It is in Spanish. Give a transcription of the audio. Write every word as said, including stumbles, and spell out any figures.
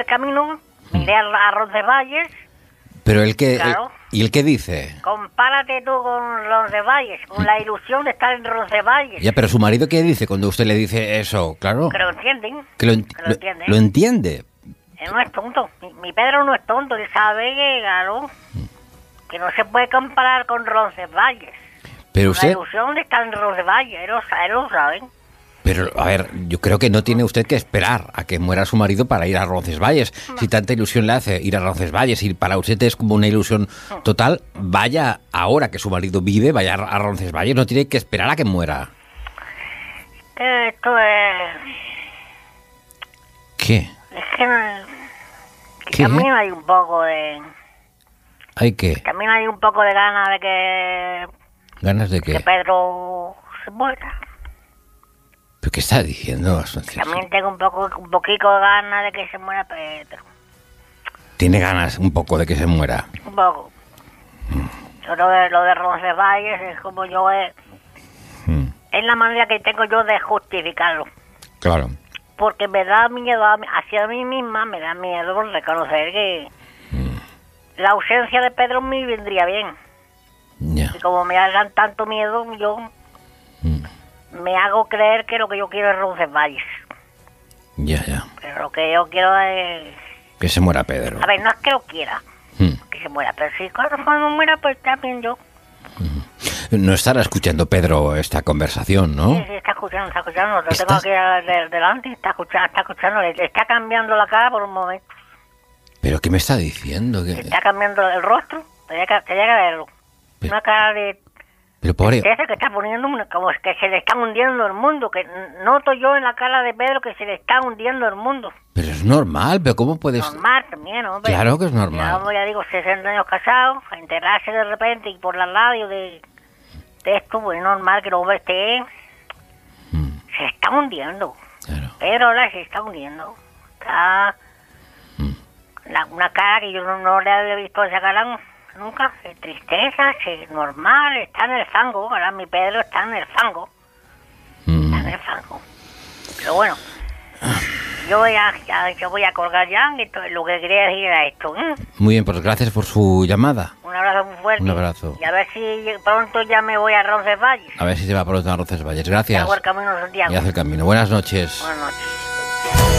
camino, miré a, a Roncesvalles. Pero el que... Claro. El, ¿Y el qué dice? Compárate tú con Roncesvalles, con la ilusión de estar en Roncesvalles. Ya, pero su marido ¿qué dice cuando usted le dice eso? Claro. Que lo entienden. Que lo, ent- que lo lo- entienden. lo entiende. Él no es tonto. Mi, mi Pedro no es tonto. Él sabe que, claro, que no se puede comparar con Roncesvalles. Pero La usted... ilusión de estar en Roncesvalles, él lo, sa- él lo sabe. Pero, a ver, yo creo que no tiene usted que esperar a que muera su marido para ir a Roncesvalles. Si tanta ilusión le hace ir a Roncesvalles y para usted es como una ilusión total, vaya ahora que su marido vive, vaya a Roncesvalles, no tiene que esperar a que muera. Que esto es... ¿Qué? Es que, no- que ¿Qué? también hay un poco de... ¿Hay qué? También hay un poco de ganas de que, ¿Ganas de que qué? Pedro se muera. ¿Pero qué está diciendo, Asunción? También tengo un poco un poquito de ganas de que se muera Pedro. Tiene ganas un poco de que se muera. Un poco. Yo Lo de, lo de Roncesvalles es como yo... Es, Mm, es la manera que tengo yo de justificarlo. claro. Porque me da miedo a mí- hacia mí misma, me da miedo reconocer que la ausencia de Pedro me vendría bien. Ya. Y como me hagan tanto miedo, yo Mm, me hago creer que lo que yo quiero es Roncesvalles. ya, ya. Pero lo que yo quiero es... Que se muera Pedro. A ver, no es que lo quiera, Mm. que se muera, pero si cuando, cuando muera, pues también yo. No estará escuchando Pedro esta conversación, ¿no? Sí, sí, está escuchando, está escuchando. Lo ¿Estás? tengo aquí de- delante, está escuchando, está escuchando. Le, le está cambiando la cara por un momento. ¿Pero qué me está diciendo? Le ¿Qué- está cambiando el rostro. Tenía que, tenía que verlo. Pero- Una cara de... Pero pobre... Ese que está poniendo una- como que se le está hundiendo el mundo, que n- noto yo en la cara de Pedro que se le está hundiendo el mundo. Pero es normal, pero ¿cómo puedes...? Normal también, hombre. Claro que es normal. Llevamos, ya digo, sesenta años casados, a enterarse de repente y por la radio de, de esto, pues es normal que el hombre esté... Mm, Se está hundiendo. claro. Pedro ahora se está hundiendo. Está... Mm. la- una cara que yo no, no le había visto esa cara nunca, de tristeza, es normal, está en el fango. Ahora mi Pedro está en el fango. Mm, Está en el fango. Pero bueno, yo voy a, ya, yo voy a colgar ya, que esto- lo que quería decir era esto. ¿eh? Muy bien, pues gracias por su llamada. Un abrazo muy fuerte. Un abrazo. Y a ver si pronto ya me voy a Roncesvalles. A ver si se va por los Roncesvalles. Hago Gracias. el camino de Santiago. Y hace el camino. Buenas noches. Buenas noches.